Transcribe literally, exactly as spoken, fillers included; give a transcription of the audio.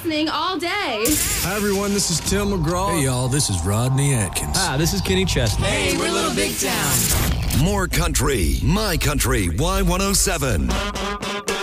listening all day. Hi, everyone. This is Tim McGraw. Hey, y'all. This is Rodney Atkins. Hi, this is Kenny Chesney. Hey, we're Little Big Town. More country. My Country Y one oh seven.